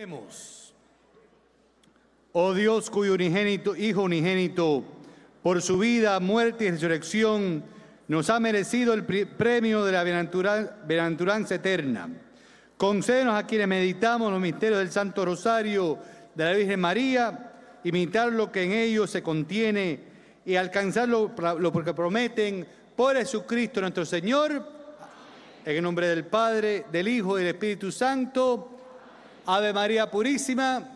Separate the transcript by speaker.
Speaker 1: Oremos. Oh Dios, cuyo Hijo unigénito, por su vida, muerte y resurrección, nos ha merecido el premio de la bienaventuranza eterna. Concédenos a quienes meditamos los misterios del Santo Rosario de la Virgen María, imitar lo que en ellos se contiene y alcanzar lo que prometen por Jesucristo nuestro Señor. En el nombre del Padre, del Hijo y del Espíritu Santo. Ave María Purísima.